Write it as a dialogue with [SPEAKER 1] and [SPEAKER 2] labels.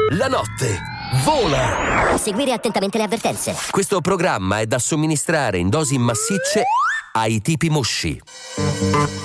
[SPEAKER 1] La notte vola.
[SPEAKER 2] Seguire attentamente le avvertenze.
[SPEAKER 1] Questo programma è da somministrare in dosi massicce ai tipi mosci.